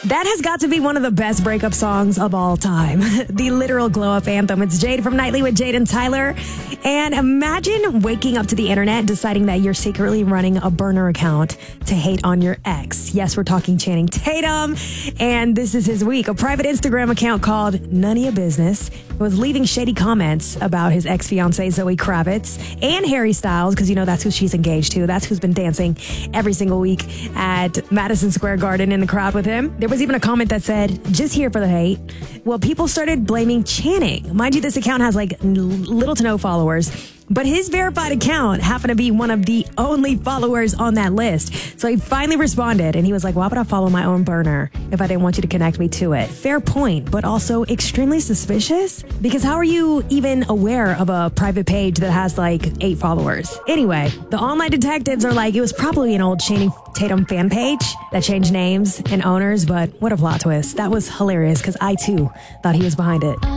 That has got to be one of the best breakup songs of all time. The literal glow-up anthem. It's Jade from Nightly with Jade and Tyler. And imagine waking up to the internet and deciding that you're secretly running a burner account to hate on your ex. Yes, we're talking Channing Tatum. And this is his week. A private Instagram account called None of Your Business was leaving shady comments about his ex-fiancée Zoe Kravitz and Harry Styles, because you know that's who she's engaged to. That's who's been dancing every single week at Madison Square Garden in the crowd with him. There was even a comment that said, just here for the hate. Well, people started blaming Channing. Mind you, this account has like little to no followers, but his verified account happened to be one of the only followers on that list. So he finally responded and he was like, why would I follow my own burner if I didn't want you to connect me to it? Fair point, but also extremely suspicious, because how are you even aware of a private page that has like 8 followers? Anyway, the online detectives are like, it was probably an old Channing Tatum fan page that changed names and owners, but what a plot twist. That was hilarious because I too thought he was behind it.